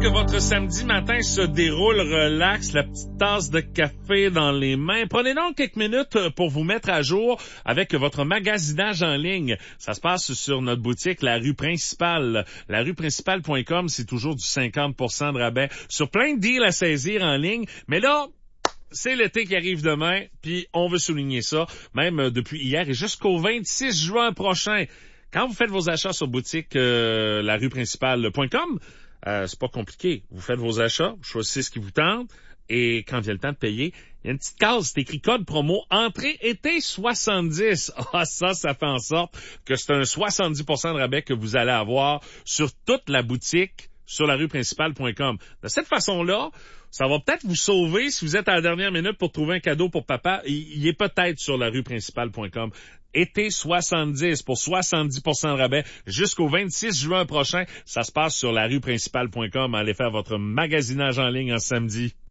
que votre samedi matin se déroule relax, la petite tasse de café dans les mains. Prenez donc quelques minutes pour vous mettre à jour avec votre magasinage en ligne. Ça se passe sur notre boutique La Rue Principale. Larueprincipale.com, c'est toujours du 50% de rabais sur plein de deals à saisir en ligne. Mais là, c'est l'été qui arrive demain, puis on veut souligner ça, même depuis hier et jusqu'au 26 juin prochain. Quand vous faites vos achats sur boutique larueprincipale.com, c'est pas compliqué. Vous faites vos achats, vous choisissez ce qui vous tente, et quand vient le temps de payer, il y a une petite case, c'est écrit code promo entrée été 70. Ah, ça fait en sorte que c'est un 70% de rabais que vous allez avoir sur toute la boutique sur larueprincipale.com. De cette façon-là, ça va peut-être vous sauver si vous êtes à la dernière minute pour trouver un cadeau pour papa. Il est peut-être sur larueprincipale.com. Été 70 pour 70% de rabais jusqu'au 26 juin prochain. Ça se passe sur larueprincipale.com. Allez faire votre magasinage en ligne en samedi.